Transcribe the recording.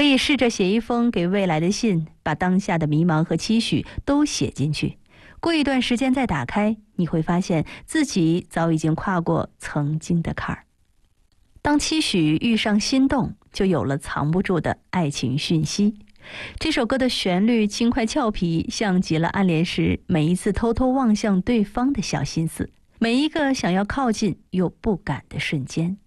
可以试着写一封给未来的信，把当下的迷茫和期许都写进去。过一段时间再打开，你会发现自己早已经跨过曾经的坎儿。当期许遇上心动，就有了藏不住的爱情讯息。这首歌的旋律轻快俏皮，像极了暗恋时每一次偷偷望向对方的小心思，每一个想要靠近又不敢的瞬间。